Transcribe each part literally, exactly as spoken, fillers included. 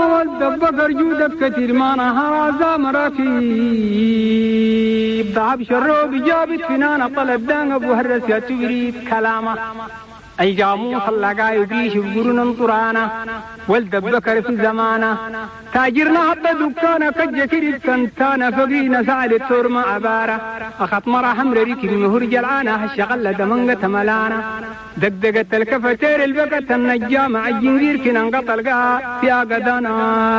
والدبكر جودة كثير ما نهار مراكيب ضعب شرو بجابت فينا طلب دان أبو هرس يا تبريد كلامه أي جامو خلقا يبيش بقرون انطرانا والدبكر في زمانا تاجرنا حتى دكانا كجكريب كنتانا فقينا سعد التورما عبارة أخط مرا حمر ريكي مهور جلعانا هالشغلة دمنغة ملانا دقدقة الكفتير البكة النجامة عجنجير كنا انقطلقا في أقدانا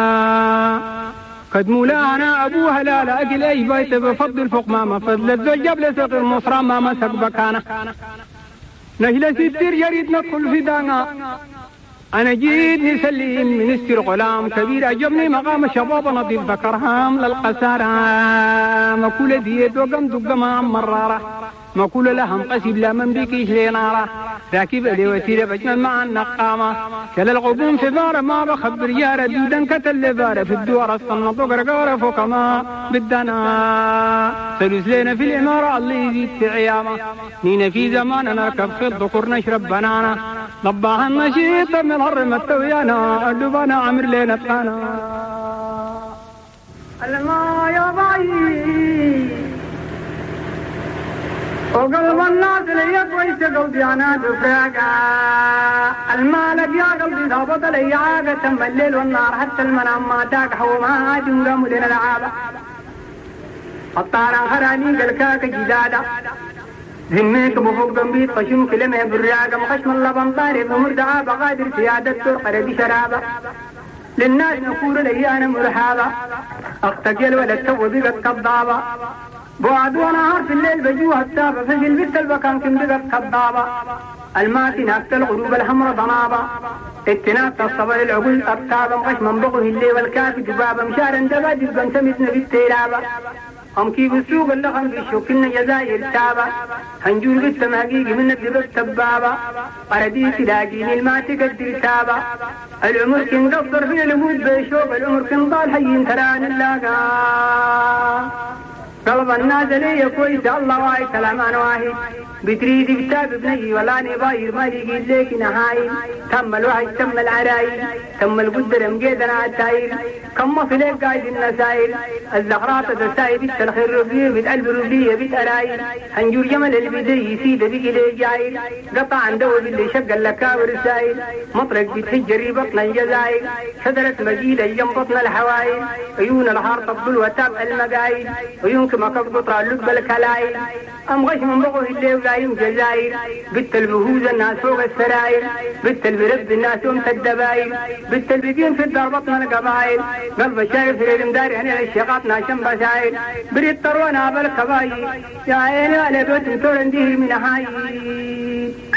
قد مولانا أبو هلال أجل أي بيت بفضل فوق ماما فضل الزجاب لسقر مصرا ماما سقبكانا نهلا ستير يريد ندخل في دانا أنا جيت نسلم منستر غلام كبير أجبني مقام شباب نظيف بكرهام للقسارة ما كل ديت وقم دقما مرارة ما كل لهم قسيب لا من بكيش لنارة راكب لي وسيلة بجمل مع النقامة كلا الغبون في بارة ما بخبر يارة دودا كتل بارة في الدوار الصنط وقرقارة فوق ما بدنا سلوس لنا في الإمارة اللي يزيد في عيامة نينا في زمان نركب في الذكر نشرب بنانا ضباها النشيط من هرمة تويانا أدوبانا عمر لنا تقانا الماء يا ضعيف وقلب الناس لي كويس قلبي أنا دفراقا المالك يا قلبي ضابط لي عاقة تم الليل والنار حتى المنام ما تاك حوما جنقا مدين العابة الطارا خراني قلكاك جدادا ذميك بفوق بمبيت خشم كلمة بالرياقة مخشم اللبن طاري بمردعا بقادر سيادة ترقر بشرابة للناس نقول لي أنا مرحابة أقتقل ولا التو بقت كضابة بعد ونهار في الليل بجوها التابة فجل بيت البكان كم بقت كضابة الماتي ناكت الغروب الحمر ضنابة اتناكت الصبر العقل أبتابة مخش من بقه اللي والكافي دبابة مشارا دبا دبا سمتنا بالتيلابة هم كيف السوق اللي خم بيشوكنا جزائر تابة هنجور بالتماقيق من الدبا التبابة قرديس لاقيني الماتي قدر تابة العمر كن قصر في الموت بيشوف العمر كن ضال حيين تران اللاقا قلب الناس لي كويس الله واحد كلامان واحد بتريد بتاب ابني ولا نباير ما يجي لك نهايل تم الوعي تم العرايل تم القدر مجيدنا التايل كم في لك قايد النسائل الزغرات تسايد الخير ربيه بالقلب ربيه بترايل هنجور جمل البدي يسيد بيجي لي جايل قطع عنده باللي شق لكاور سايل مطرق بتهجري بطن الجزايل شجرة مجيدة يم بطن الحوايل عيون الحار طبل وتابع المقايل عيون كما قطر اللب الكلايل أم غش من بقه الليل قايم جزاير بت البهوز الناس فوق السراير بت البرد الناس أمت الدبايل بت البقين في الدار بطن القبائل قلب شايف في المدار هنا الشقات ناشم بسايل بريد طروانا بالكبايل يا عيني على بيت تورن ديه من هاي